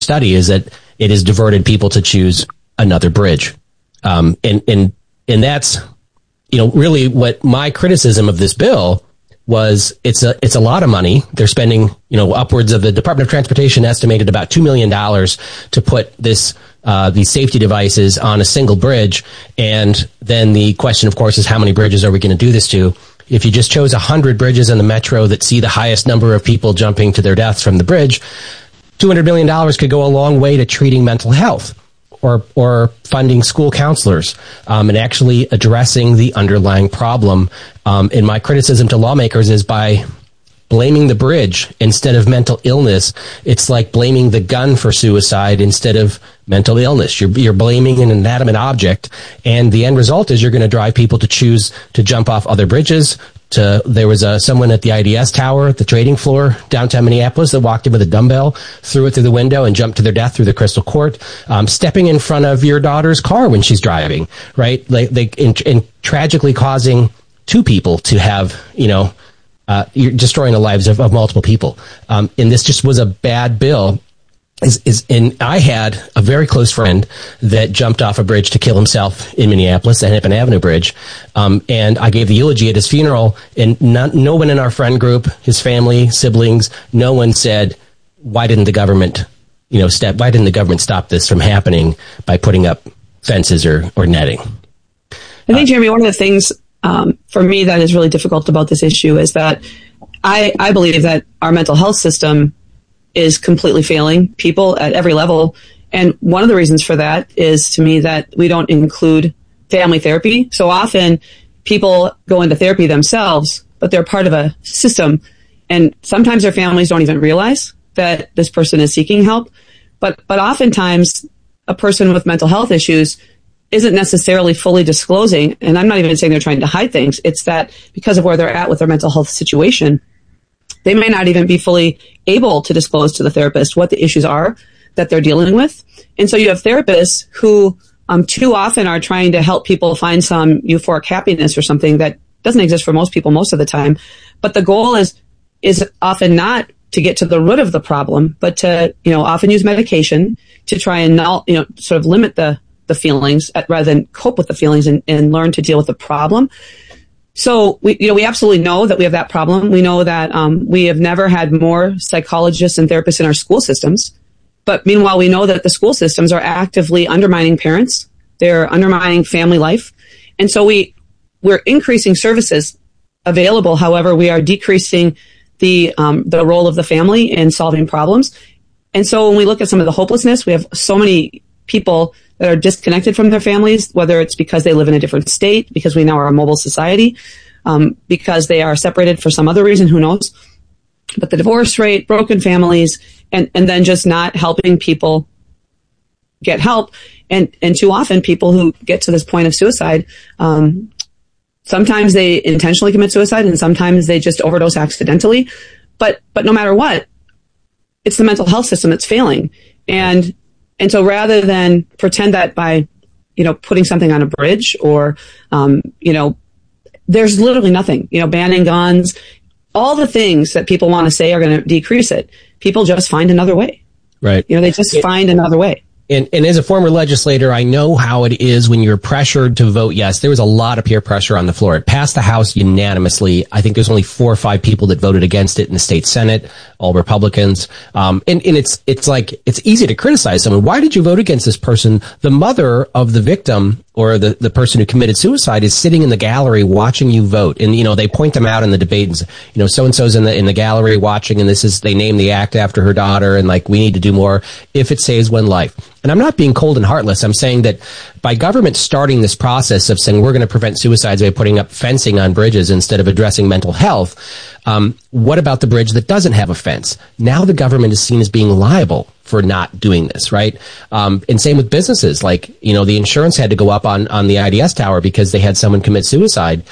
study is that it has diverted people to choose another bridge. And that's, really what my criticism of this bill was. It's a lot of money. They're spending, upwards of, the Department of Transportation estimated about $2 million to put these safety devices on a single bridge. And then the question, of course, is how many bridges are we going to do this to? If you just chose 100 bridges in the metro that see the highest number of people jumping to their deaths from the bridge, $200 million could go a long way to treating mental health or funding school counselors, and actually addressing the underlying problem. And my criticism to lawmakers is by blaming the bridge instead of mental illness, it's like blaming the gun for suicide instead of mental illness. You're blaming an inanimate object, and the end result is you're going to drive people to choose to jump off other bridges. There was someone at the IDS tower at the trading floor downtown Minneapolis that walked in with a dumbbell, threw it through the window, and jumped to their death through the Crystal Court. Stepping in front of your daughter's car when she's driving, right? And tragically causing two people to have, you're destroying the lives of multiple people. And this just was a bad bill. And I had a very close friend that jumped off a bridge to kill himself in Minneapolis, the Hennepin Avenue Bridge. And I gave the eulogy at his funeral, and no one in our friend group, his family, siblings, no one said, why didn't the government, why didn't the government stop this from happening by putting up fences or netting? I think, Jeremy, one of the things for me that is really difficult about this issue is that I believe that our mental health system is completely failing people at every level. And one of the reasons for that is, to me, that we don't include family therapy. So often people go into therapy themselves, but they're part of a system. And sometimes their families don't even realize that this person is seeking help. But oftentimes a person with mental health issues isn't necessarily fully disclosing. And I'm not even saying they're trying to hide things. It's that because of where they're at with their mental health situation, they may not even be fully able to disclose to the therapist what the issues are that they're dealing with. And so you have therapists who too often are trying to help people find some euphoric happiness or something that doesn't exist for most people most of the time. But the goal is often not to get to the root of the problem, but to, often use medication to try and sort of limit the feelings rather than cope with the feelings and learn to deal with the problem. So we absolutely know that we have that problem. We know that we have never had more psychologists and therapists in our school systems. But meanwhile, we know that the school systems are actively undermining parents. They're undermining family life. And so we're increasing services available. However, we are decreasing the role of the family in solving problems. And so when we look at some of the hopelessness, we have so many people that are disconnected from their families, whether it's because they live in a different state, because we now are a mobile society, because they are separated for some other reason, who knows. But the divorce rate, broken families, and then just not helping people get help. And too often people who get to this point of suicide, sometimes they intentionally commit suicide and sometimes they just overdose accidentally. But no matter what, it's the mental health system that's failing. And so rather than pretend that by, putting something on a bridge or, there's literally nothing, banning guns, all the things that people want to say are going to decrease it. People just find another way. Right. They just find another way. And as a former legislator, I know how it is when you're pressured to vote yes. There was a lot of peer pressure on the floor. It passed the House unanimously. I think there's only 4 or 5 people that voted against it in the state Senate, all Republicans. And it's like, it's easy to criticize someone. Why did you vote against this person? The mother of the victim or the person who committed suicide is sitting in the gallery watching you vote. And, they point them out in the debate and, so-and-so's in the gallery watching, and they name the act after her daughter, and we need to do more if it saves one life. And I'm not being cold and heartless. I'm saying that by government starting this process of saying we're going to prevent suicides by putting up fencing on bridges instead of addressing mental health, what about the bridge that doesn't have a fence? Now the government is seen as being liable for not doing this, right? And same with businesses. The insurance had to go up on the IDS tower because they had someone commit suicide.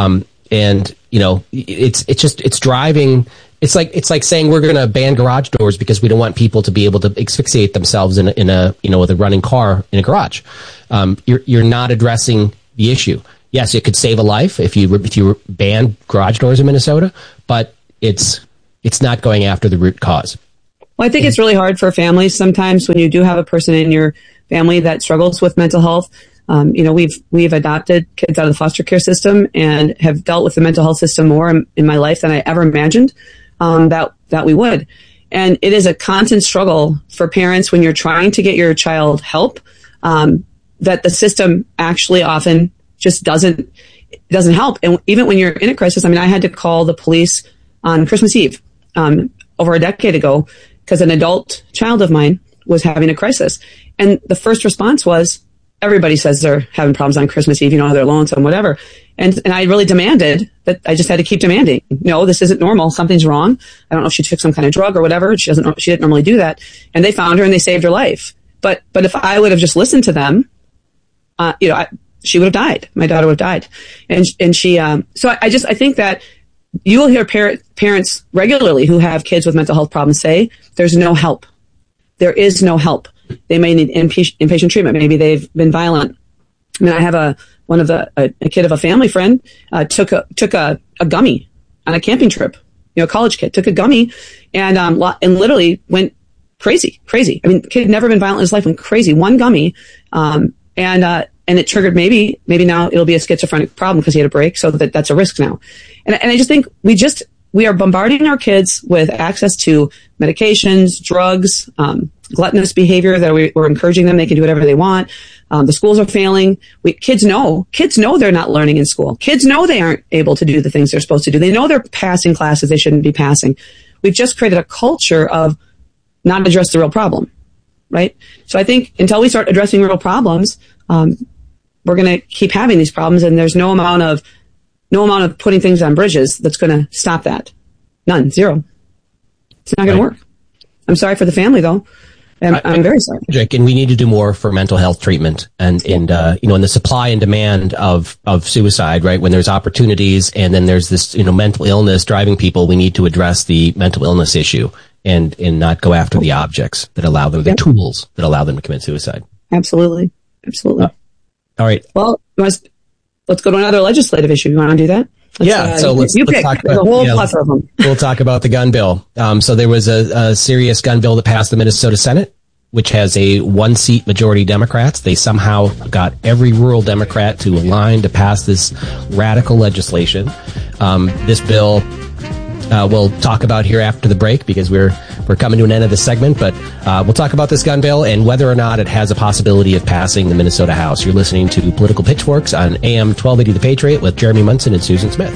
It's driving. It's like saying we're going to ban garage doors because we don't want people to be able to asphyxiate themselves in a with a running car in a garage. You're not addressing the issue. Yes, it could save a life if you ban garage doors in Minnesota, but it's not going after the root cause. Well, I think it's really hard for families sometimes when you do have a person in your family that struggles with mental health. We've adopted kids out of the foster care system and have dealt with the mental health system more in my life than I ever imagined that we would. And it is a constant struggle for parents when you're trying to get your child help, that the system actually often just doesn't help. And even when you're in a crisis, I mean, I had to call the police on Christmas Eve over a decade ago because an adult child of mine was having a crisis. And the first response was, everybody says they're having problems on Christmas Eve, they're lonesome, whatever. And I really demanded that. I just had to keep demanding. No, this isn't normal. Something's wrong. I don't know if she took some kind of drug or whatever. She didn't normally do that. And they found her and they saved her life. But if I would have just listened to them, she would have died. My daughter would have died. And she, so I think that you will hear parents regularly who have kids with mental health problems say, there's no help. There is no help. They may need inpatient treatment. Maybe they've been violent. I mean, I have a kid of a family friend, took a gummy on a camping trip, a college kid took a gummy and literally went crazy. I mean, the kid had never been violent in his life, went crazy. One gummy, and it triggered maybe now it'll be a schizophrenic problem because he had a break. So that's a risk now. And I just think we are bombarding our kids with access to medications, drugs, gluttonous behavior that we're encouraging them. They can do whatever they want. The schools are failing. Kids know they're not learning in school. Kids know they aren't able to do the things they're supposed to do. They know they're passing classes they shouldn't be passing. We've just created a culture of not address the real problem, right? So I think until we start addressing real problems, we're going to keep having these problems, and there's no amount of putting things on bridges that's going to stop that. None. Zero. It's not going to work. I'm sorry for the family, though. I'm very sorry. Jake, and we need to do more for mental health treatment and in the supply and demand of suicide, right? When there's opportunities and then there's this, mental illness driving people, we need to address the mental illness issue and not go after the objects that allow them, the tools that allow them to commit suicide. Absolutely. All right. Well, let's go to another legislative issue. You want to do that? Let's talk about the whole plethora of them. We'll talk about the gun bill. So there was a serious gun bill that passed the Minnesota Senate, which has a 1-seat majority Democrats. They somehow got every rural Democrat to align to pass this radical legislation. This bill we'll talk about here after the break because we're coming to an end of this segment. But we'll talk about this gun bill and whether or not it has a possibility of passing the Minnesota House. You're listening to Political Pitchforks on AM 1280 The Patriot with Jeremy Munson and Susan Smith.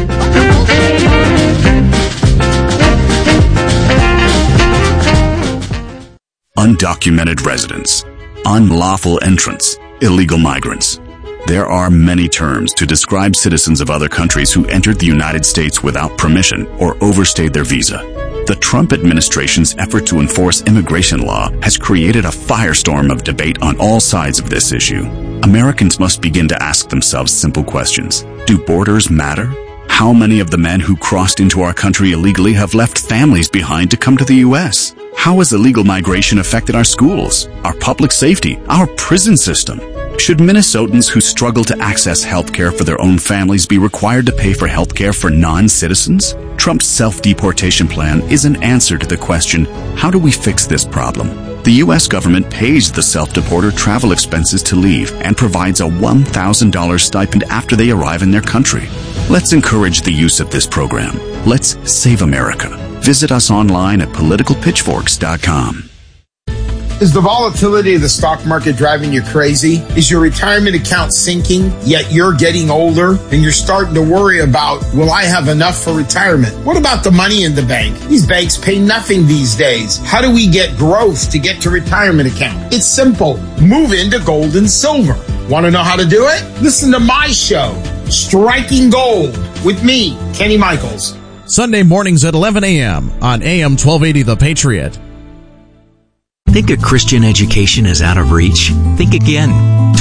Undocumented residents, unlawful entrants, illegal migrants. There are many terms to describe citizens of other countries who entered the United States without permission or overstayed their visa. The Trump administration's effort to enforce immigration law has created a firestorm of debate on all sides of this issue. Americans must begin to ask themselves simple questions. Do borders matter? How many of the men who crossed into our country illegally have left families behind to come to the U.S.? How has illegal migration affected our schools, our public safety, our prison system? Should Minnesotans who struggle to access health care for their own families be required to pay for health care for non-citizens? Trump's self-deportation plan is an answer to the question, how do we fix this problem? The U.S. government pays the self-deporter travel expenses to leave and provides a $1,000 stipend after they arrive in their country. Let's encourage the use of this program. Let's save America. Visit us online at politicalpitchforks.com. Is the volatility of the stock market driving you crazy? Is your retirement account sinking, yet you're getting older and you're starting to worry about, will I have enough for retirement? What about the money in the bank? These banks pay nothing these days. How do we get growth to get to retirement account? It's simple. Move into gold and silver. Want to know how to do it? Listen to my show, Striking Gold, with me, Kenny Michaels. Sunday mornings at 11 a.m. on AM 1280 The Patriot. Think a Christian education is out of reach? Think again.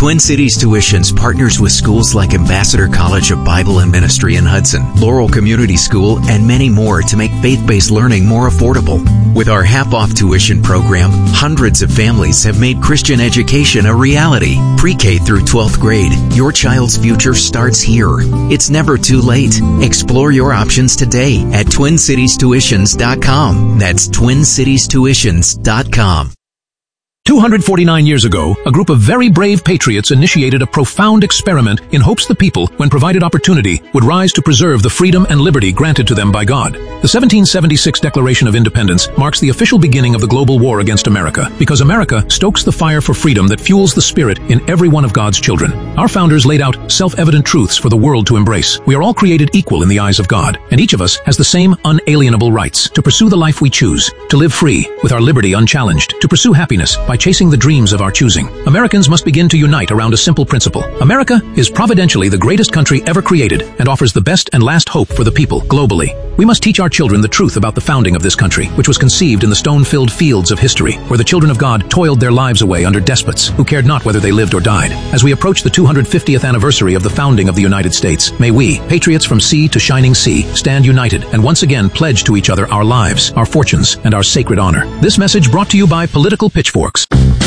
Twin Cities Tuitions partners with schools like Ambassador College of Bible and Ministry in Hudson, Laurel Community School, and many more to make faith-based learning more affordable. With our half-off tuition program, hundreds of families have made Christian education a reality. Pre-K through 12th grade, your child's future starts here. It's never too late. Explore your options today at TwinCitiesTuitions.com. That's TwinCitiesTuitions.com. 249 years ago, a group of very brave patriots initiated a profound experiment in hopes the people, when provided opportunity, would rise to preserve the freedom and liberty granted to them by God. The 1776 Declaration of Independence marks the official beginning of the global war against America, because America stokes the fire for freedom that fuels the spirit in every one of God's children. Our founders laid out self-evident truths for the world to embrace. We are all created equal in the eyes of God, and each of us has the same unalienable rights to pursue the life we choose, to live free, with our liberty unchallenged, to pursue happiness by chasing the dreams of our choosing. Americans must begin to unite around a simple principle. America is providentially the greatest country ever created and offers the best and last hope for the people globally. We must teach our children the truth about the founding of this country, which was conceived in the stone-filled fields of history, where the children of God toiled their lives away under despots who cared not whether they lived or died. As we approach the 250th anniversary of the founding of the United States, may we, patriots from sea to shining sea, stand united and once again pledge to each other our lives, our fortunes, and our sacred honor. This message brought to you by Political Pitchforks.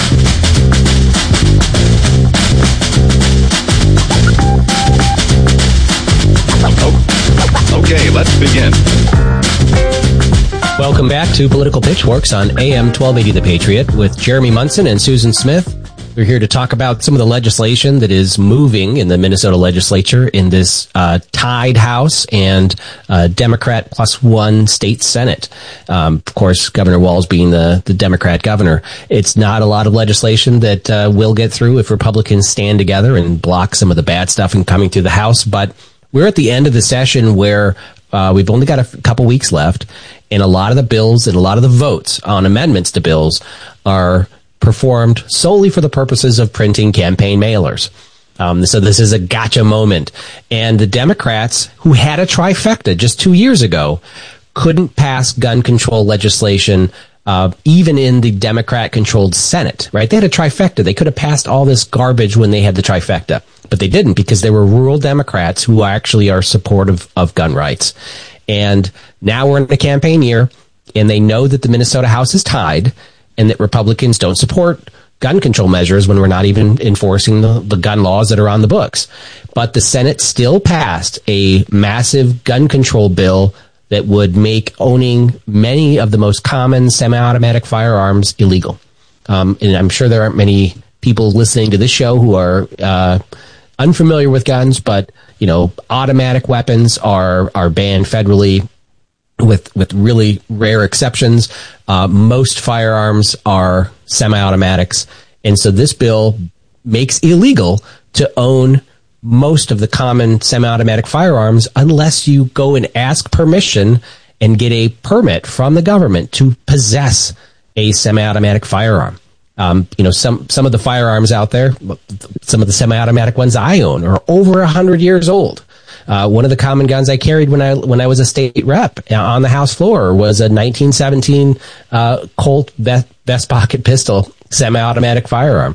Okay, let's begin. Welcome back to Political Pitchforks on AM 1280 The Patriot with Jeremy Munson and Susan Smith. We're here to talk about some of the legislation that is moving in the Minnesota legislature in this tied House and Democrat +1 state Senate. Of course, Governor Walz being the Democrat governor. It's not a lot of legislation that will get through if Republicans stand together and block some of the bad stuff in coming through the House. But we're at the end of the session where we've only got a couple weeks left, and a lot of the bills and a lot of the votes on amendments to bills are performed solely for the purposes of printing campaign mailers. So this is a gotcha moment. And the Democrats, who had a trifecta just 2 years ago, couldn't pass gun control legislation even in the Democrat-controlled Senate, right? They had a trifecta. They could have passed all this garbage when they had the trifecta, but they didn't, because they were rural Democrats who actually are supportive of gun rights. And now we're in a campaign year, and they know that the Minnesota House is tied, and that Republicans don't support gun control measures when we're not even enforcing the gun laws that are on the books. But the Senate still passed a massive gun control bill that would make owning many of the most common semi-automatic firearms illegal. And I'm sure there aren't many people listening to this show who are unfamiliar with guns, but, you know, automatic weapons are banned federally with really rare exceptions. Most firearms are semi-automatics. And so this bill makes illegal to own most of the common semi-automatic firearms unless you go and ask permission and get a permit from the government to possess a semi-automatic firearm. Some of the firearms out there, some of the semi-automatic ones I own are over 100 years old. One of the common guns I carried when I was a state rep on the House floor was a 1917 Colt vest pocket pistol semi-automatic firearm.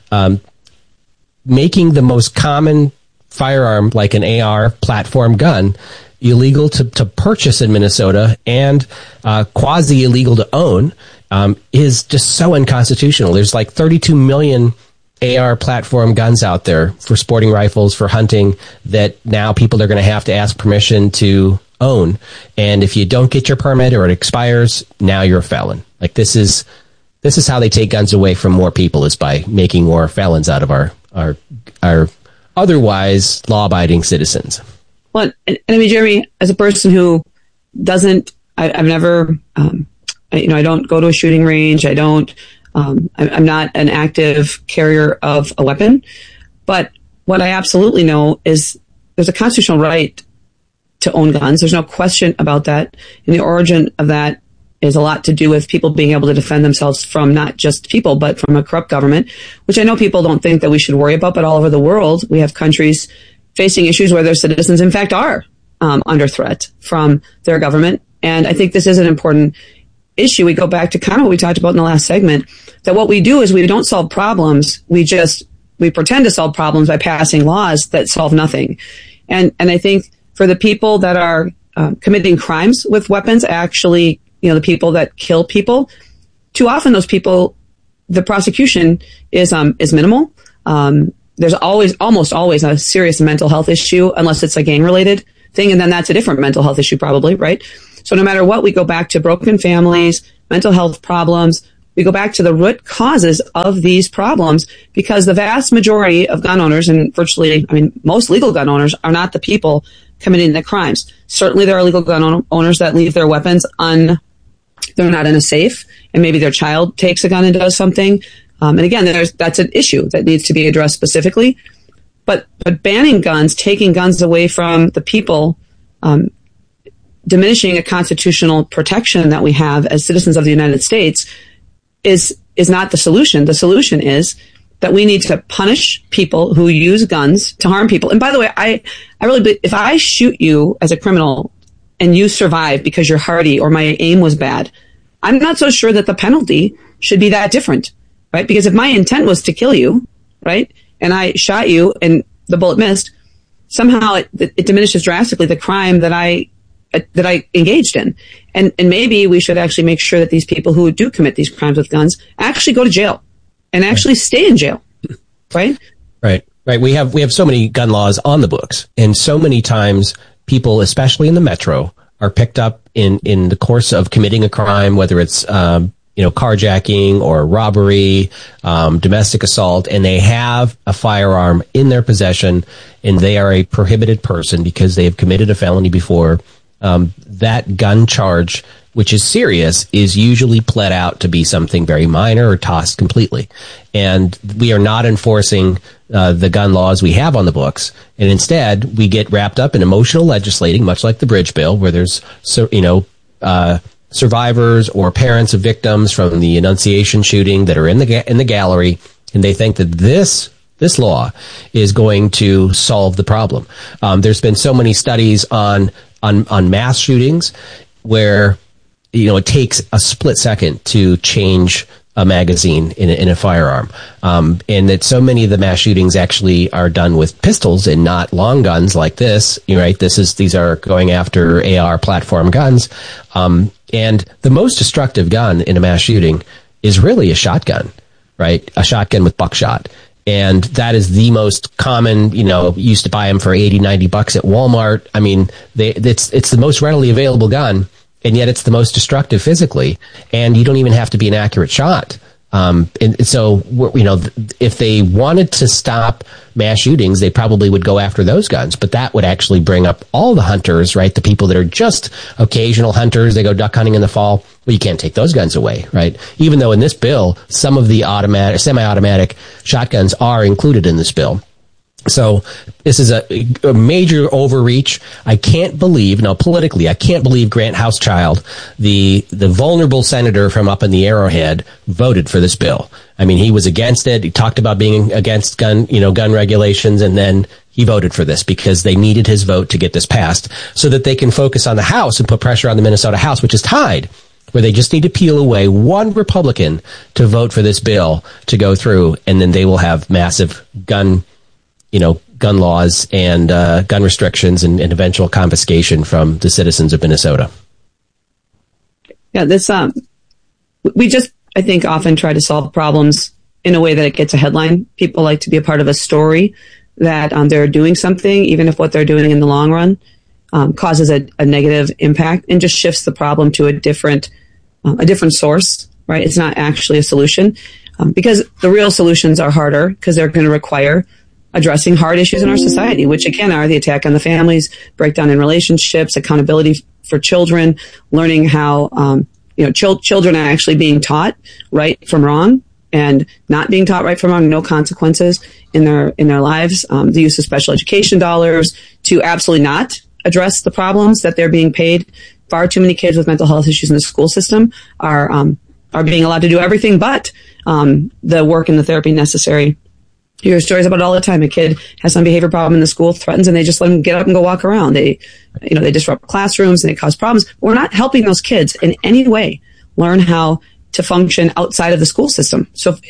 Making the most common firearm, like an AR platform gun, illegal to purchase in Minnesota and quasi illegal to own is just so unconstitutional. There's like 32 million AR platform guns out there for sporting rifles, for hunting, that now people are going to have to ask permission to own. And if you don't get your permit or it expires, now you're a felon. Like this is how they take guns away from more people, is by making more felons out of our otherwise law-abiding citizens. Well, and I mean, Jeremy, as a person who doesn't, I've never, I don't go to a shooting range. I don't, I'm not an active carrier of a weapon. But what I absolutely know is there's a constitutional right to own guns. There's no question about that. And the origin of that is a lot to do with people being able to defend themselves from not just people, but from a corrupt government, which I know people don't think that we should worry about, but all over the world, we have countries facing issues where their citizens, in fact, are under threat from their government. And I think this is an important issue. We go back to kind of what we talked about in the last segment, that what we do is we don't solve problems. We just we pretend to solve problems by passing laws that solve nothing. And I think for the people that are committing crimes with weapons, actually, the people that kill people, too often those people, the prosecution is minimal. There's almost always a serious mental health issue, unless it's a gang related thing. And then that's a different mental health issue probably, right? So no matter what, we go back to broken families, mental health problems. We go back to the root causes of these problems, because the vast majority of gun owners, and most legal gun owners, are not the people committing the crimes. Certainly there are legal gun owners that leave their weapons they're not in a safe, and maybe their child takes a gun and does something. And again, that's an issue that needs to be addressed specifically. But banning guns, taking guns away from the people, diminishing a constitutional protection that we have as citizens of the United States is not the solution. The solution is that we need to punish people who use guns to harm people. And by the way, I really believe if I shoot you as a criminal and you survive because you're hardy or my aim was bad, I'm not so sure that the penalty should be that different, right? Because if my intent was to kill you, right, and I shot you and the bullet missed, somehow it diminishes drastically the crime that I engaged in. And maybe we should actually make sure that these people who do commit these crimes with guns actually go to jail and actually stay in jail, right? Right. We have so many gun laws on the books, and so many times people, especially in the metro, are picked up in the course of committing a crime, whether it's carjacking or robbery, domestic assault, and they have a firearm in their possession, and they are a prohibited person because they have committed a felony before. That gun charge, which is serious, is usually pled out to be something very minor or tossed completely. And we are not enforcing the gun laws we have on the books. And instead, we get wrapped up in emotional legislating, much like the Bridge Bill, where there's, survivors or parents of victims from the Annunciation shooting that are in the gallery, and they think that this law is going to solve the problem. There's been so many studies on mass shootings where it takes a split second to change a magazine in a firearm, and that so many of the mass shootings actually are done with pistols and not long guns like this. Right? These are going after AR platform guns, and the most destructive gun in a mass shooting is really a shotgun, right? A shotgun with buckshot. And that is the most common, used to buy them for $80, $90 at Walmart. I mean, it's the most readily available gun, and yet it's the most destructive physically. And you don't even have to be an accurate shot. And so, if they wanted to stop mass shootings, they probably would go after those guns. But that would actually bring up all the hunters, right? The people that are just occasional hunters. They go duck hunting in the fall. Well, you can't take those guns away, right? Even though in this bill, some of the semi-automatic shotguns are included in this bill. So this is a major overreach. I can't believe, politically, I can't believe Grant Houschild, the vulnerable senator from up in the Arrowhead, voted for this bill. I mean, he was against it. He talked about being against gun regulations, and then he voted for this because they needed his vote to get this passed so that they can focus on the House and put pressure on the Minnesota House, which is tied, where they just need to peel away one Republican to vote for this bill to go through, and then they will have massive gun laws and gun restrictions and eventual confiscation from the citizens of Minnesota. Yeah, this we just, I think, often try to solve problems in a way that it gets a headline. People like to be a part of a story that they're doing something, even if what they're doing in the long run causes a negative impact and just shifts the problem to a different source, right? It's not actually a solution because the real solutions are harder because they're going to require addressing hard issues in our society, which again are the attack on the families, breakdown in relationships, accountability for children, learning how children are actually being taught right from wrong and not being taught right from wrong, no consequences in their lives. The use of special education dollars to absolutely not address the problems that they're being paid. Far too many kids with mental health issues in the school system are being allowed to do everything but the work and the therapy necessary. You hear stories about it all the time. A kid has some behavior problem in the school, threatens, and they just let them get up and go walk around. They disrupt classrooms and they cause problems. We're not helping those kids in any way learn how to function outside of the school system. So if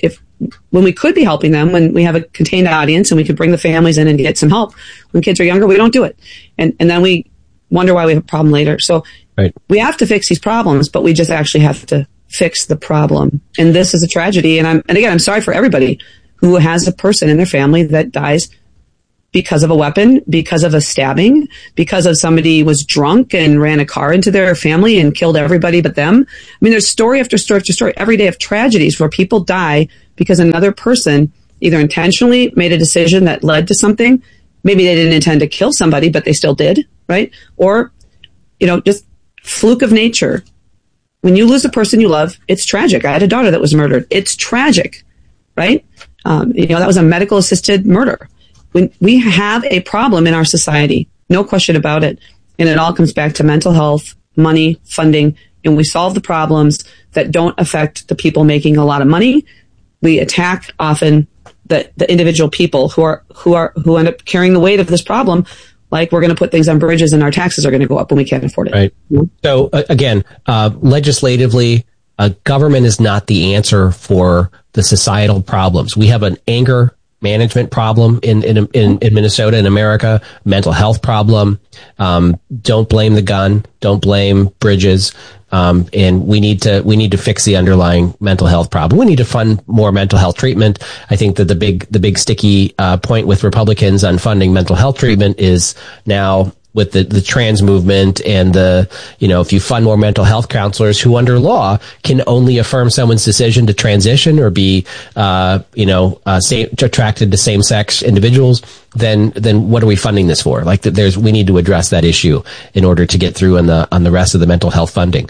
when we could be helping them, when we have a contained audience and we could bring the families in and get some help. When kids are younger, we don't do it. And then we wonder why we have a problem later. So we have to fix these problems, but we just actually have to fix the problem. And this is a tragedy. And again, I'm sorry for everybody who has a person in their family that dies because of a weapon, because of a stabbing, because of somebody was drunk and ran a car into their family and killed everybody but them. I mean, there's story after story after story every day of tragedies where people die because another person either intentionally made a decision that led to something. Maybe they didn't intend to kill somebody, but they still did, right? Or, just fluke of nature. When you lose a person you love, it's tragic. I had a daughter that was murdered. It's tragic, right? That was a medical assisted murder. When we have a problem in our society, no question about it. And it all comes back to mental health, money, funding, and we solve the problems that don't affect the people making a lot of money. We attack often the individual people who end up carrying the weight of this problem. Like we're going to put things on bridges and our taxes are going to go up when we can't afford it. Right. Mm-hmm. So again, legislatively, government is not the answer for the societal problems. We have an anger management problem in Minnesota, in America, mental health problem. Don't blame the gun. Don't blame bridges. And we need to fix the underlying mental health problem. We need to fund more mental health treatment. I think that the big sticky point with Republicans on funding mental health treatment is now with the trans movement and if you fund more mental health counselors who under law can only affirm someone's decision to transition or be, attracted to same sex individuals, then what are we funding this for? Like we need to address that issue in order to get through on the rest of the mental health funding.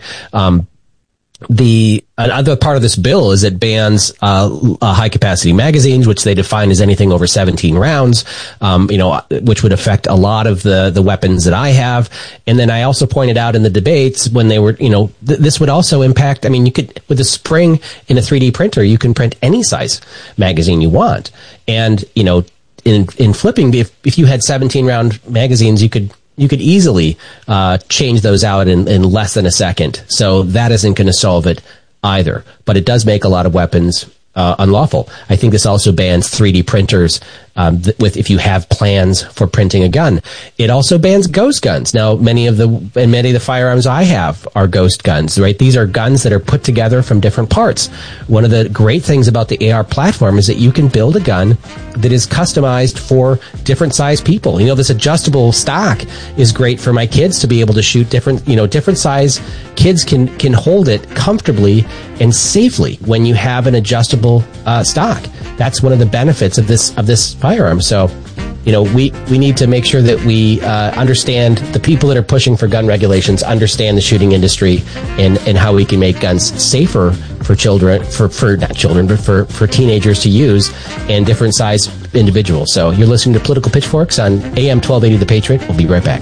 The other part of this bill is it bans high capacity magazines, which they define as anything over 17 rounds, which would affect a lot of the weapons that I have. And then I also pointed out in the debates when they were, this would also impact. I mean, you could with a spring in a 3D printer, you can print any size magazine you want, and in flipping, if you had 17 round magazines, you could easily change those out in less than a second. So that isn't going to solve it either. But it does make a lot of weapons unlawful. I think this also bans 3D printers if you have plans for printing a gun. It also bans ghost guns. Now, many of the firearms I have are ghost guns, right? These are guns that are put together from different parts. One of the great things about the AR platform is that you can build a gun that is customized for different size people. This adjustable stock is great for my kids to be able to shoot different size. Kids can hold it comfortably and safely when you have an adjustable stock. That's one of the benefits of this firearm. So, we need to make sure that we understand the people that are pushing for gun regulations, understand the shooting industry and how we can make guns safer for children, for not children, but for teenagers to use and different size individuals. So you're listening to Political Pitchforks on AM 1280 The Patriot. We'll be right back.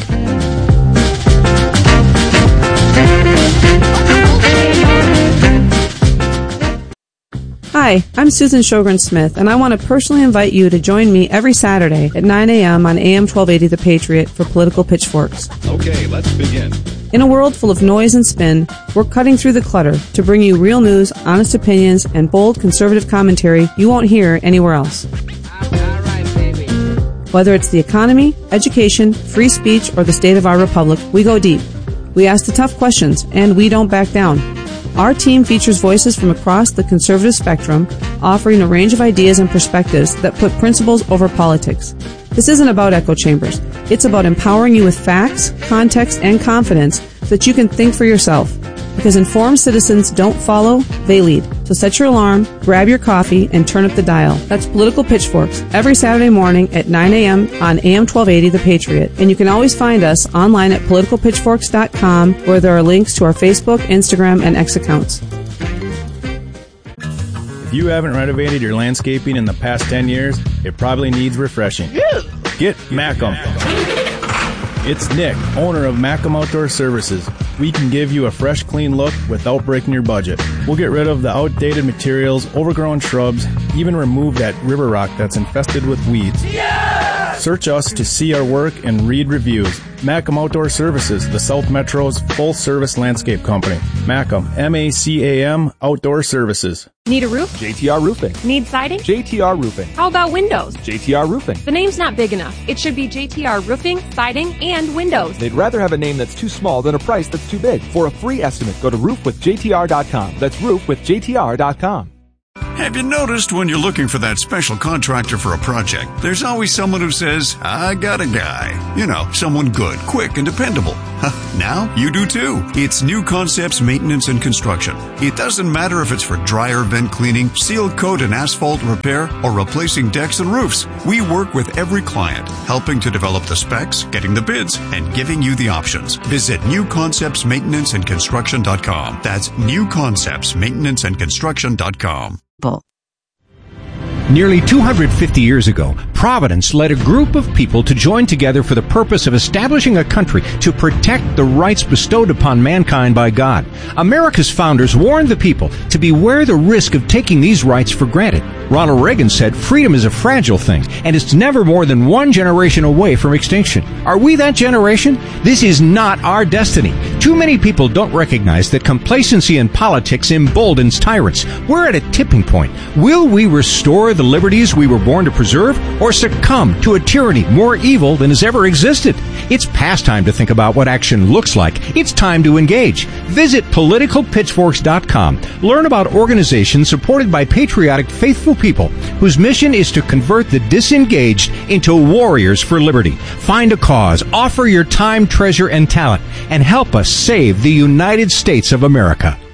Hi, I'm Susan Sjogren Smith, and I want to personally invite you to join me every Saturday at 9 a.m. on AM 1280 The Patriot for Political Pitchforks. Okay, let's begin. In a world full of noise and spin, we're cutting through the clutter to bring you real news, honest opinions, and bold conservative commentary you won't hear anywhere else. All right, baby. Whether it's the economy, education, free speech, or the state of our republic, we go deep. We ask the tough questions, and we don't back down. Our team features voices from across the conservative spectrum, offering a range of ideas and perspectives that put principles over politics. This isn't about echo chambers. It's about empowering you with facts, context, and confidence so that you can think for yourself. Because informed citizens don't follow, they lead. So set your alarm, grab your coffee, and turn up the dial. That's Political Pitchforks, every Saturday morning at 9 a.m. on AM 1280 The Patriot. And you can always find us online at politicalpitchforks.com, where there are links to our Facebook, Instagram, and X accounts. If you haven't renovated your landscaping in the past 10 years, it probably needs refreshing. Get Mackem. It's Nick, owner of Mackem Outdoor Services. We can give you a fresh, clean look without breaking your budget. We'll get rid of the outdated materials, overgrown shrubs, even remove that river rock that's infested with weeds. Yeah! Search us to see our work and read reviews. Macam Outdoor Services, the South Metro's full-service landscape company. Macam, M-A-C-A-M, Outdoor Services. Need a roof? JTR Roofing. Need siding? JTR Roofing. How about windows? JTR Roofing. The name's not big enough. It should be JTR Roofing, Siding, and Windows. They'd rather have a name that's too small than a price that's too big. For a free estimate, go to roofwithjtr.com. That's roofwithjtr.com. Have you noticed when you're looking for that special contractor for a project, there's always someone who says, I got a guy. You know, someone good, quick, and dependable. Now you do too. It's New Concepts Maintenance and Construction. It doesn't matter if it's for dryer vent cleaning, seal coat and asphalt repair, or replacing decks and roofs. We work with every client, helping to develop the specs, getting the bids, and giving you the options. Visit newconceptsmaintenanceandconstruction.com. That's newconceptsmaintenanceandconstruction.com. Nearly 250 years ago, Providence led a group of people to join together for the purpose of establishing a country to protect the rights bestowed upon mankind by God. America's founders warned the people to beware the risk of taking these rights for granted. Ronald Reagan said freedom is a fragile thing, and it's never more than one generation away from extinction. Are we that generation? This is not our destiny. Too many people don't recognize that complacency in politics emboldens tyrants. We're at a tipping point. Will we restore the liberties we were born to preserve, or succumb to a tyranny more evil than has ever existed? It's past time to think about what action looks like. It's time to engage. Visit politicalpitchforks.com. Learn about organizations supported by patriotic, faithful people whose mission is to convert the disengaged into warriors for liberty. Find a cause, offer your time, treasure, and talent, and help us save the United States of America.